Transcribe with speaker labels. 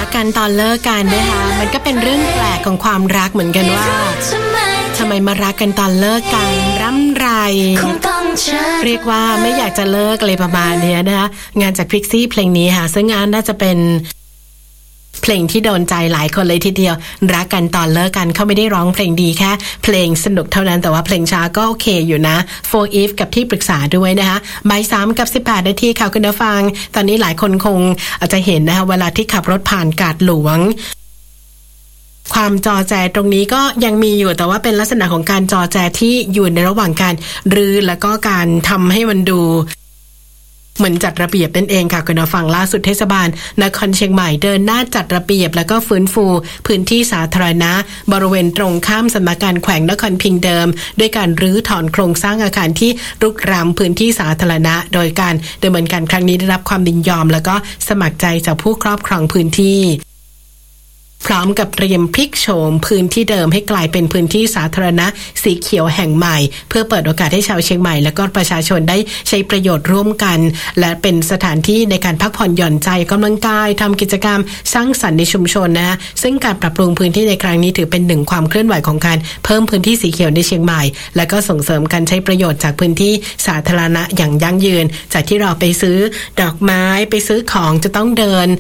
Speaker 1: กันตอนเลิกกันนะคะมันก็เป็นเรื่องแปลกของความรักเหมือนกันว่าทำไมมารักกันตอนเลิกกันร่ำไรเรียกว่าไม่อยากจะเลิกอะไรประมาณนี้นะคะงานจากพิกซี่เพลงนี้ค่ะซึ่งงานน่าจะเป็นเพลงที่โดนใจหลายคนเลยทีเดียวรักกันตอนเลิกกันเขาไม่ได้ร้องเพลงดีแค่เพลงสนุกเท่านั้นแต่ว่าเพลงช้าก็โอเคอยู่นะ For Eve กับที่ปรึกษาด้วยนะคะบ่าย 3:18 นาทีค่ะคุณผู้ฟังตอนนี้หลายคนคงอาจจะเห็นนะคะเวลาที่ขับรถผ่านกาดหลวงความจอแจตรงนี้ก็ยังมีอยู่แต่ว่าเป็นลักษณะของการจอแจที่อยู่ในระหว่างการรื้อแล้วก็การทำให้มันดูเหมือนจัดระเบียบนั่นเองค่ะคุณผู้ฟังล่าสุดเทศบาลนครเชียงใหม่เดินหน้าจัดระเบียบแล้วก็ฟื้นฟูพื้นที่สาธารณะบริเวณตรงข้ามสำนักงานแขวงนครพิงค์เดิมด้วยการรื้อถอนโครงสร้างอาคารที่รุกรานพื้นที่สาธารณะโดยการดำเนินการครั้งนี้ได้รับความยินยอมแล้วก็สมัครใจจากผู้ครอบครองพื้นที่พร้อมกับเตรียมพลิกโฉมพื้นที่เดิมให้กลายเป็นพื้นที่สาธารณะสีเขียวแห่งใหม่เพื่อเปิดโอกาสให้ชาวเชียงใหม่และก็ประชาชนได้ใช้ประโยชน์ร่วมกันและเป็นสถานที่ในการพักผ่อนหย่อนใจกำลังกายทำกิจกรรมสร้างสรรค์ในชุมชนนะซึ่งการปรับปรุงพื้นที่ในครั้งนี้ถือเป็นหนึ่งความเคลื่อนไหวของการเพิ่มพื้นที่สีเขียวในเชียงใหม่และก็ส่งเสริมการใช้ประโยชน์จากพื้นที่สาธารณะอย่างยั่งยืนจากที่เราไปซื้อดอกไม้ไปซื้อของจะต้องเดิน